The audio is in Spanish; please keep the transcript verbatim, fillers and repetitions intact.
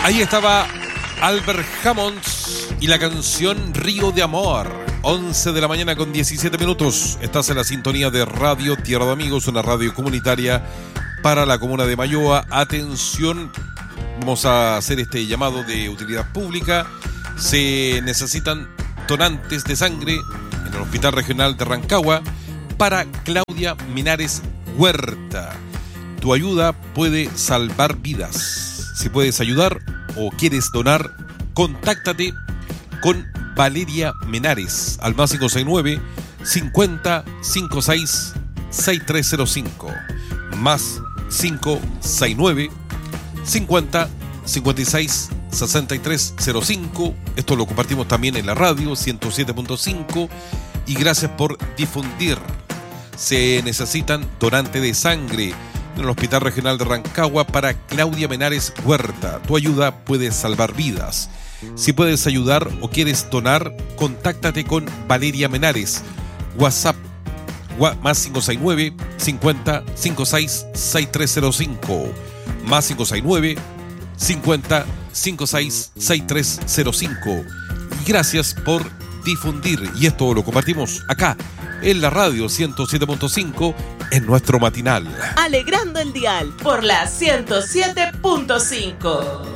Ahí estaba Albert Hammond y la canción Río de Amor. once de la mañana con diecisiete minutos. Estás en la sintonía de Radio Tierra de Amigos, una radio comunitaria para la comuna de Mayoa. Atención, vamos a hacer este llamado de utilidad pública. Se necesitan donantes de sangre en el Hospital Regional de Rancagua para Claudia Menares Huerta. Tu ayuda puede salvar vidas. Si puedes ayudar o quieres donar, contáctate con Valeria Menares al más cinco seis nueve, cincuenta, cincuenta y seis, sesenta y tres cero cinco, más cinco seis nueve, cincuenta, cincuenta y seis, sesenta y tres cero cinco. Esto lo compartimos también en la radio ciento siete punto cinco y gracias por difundir. Se necesitan donantes de sangre en el Hospital Regional de Rancagua para Claudia Menares Huerta. Tu ayuda puede salvar vidas. Si puedes ayudar o quieres donar, contáctate con Valeria Menares. WhatsApp más cinco seis nueve, cincuenta, cincuenta y seis, sesenta y tres cero cinco, más cinco seis nueve, cincuenta, cincuenta y seis, sesenta y tres cero cinco. Y gracias por difundir. Y esto lo compartimos acá en la radio ciento siete punto cinco en nuestro matinal. Alegrando el dial por la ciento siete punto cinco.